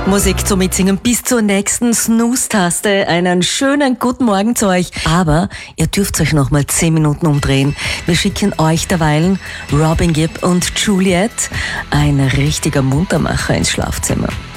Musik zum Mitsingen bis zur nächsten Snooze-Taste. Einen schönen guten Morgen zu euch. Aber ihr dürft euch noch mal 10 Minuten umdrehen. Wir schicken euch derweilen Robin Gibb und Juliet, ein richtiger Muntermacher ins Schlafzimmer.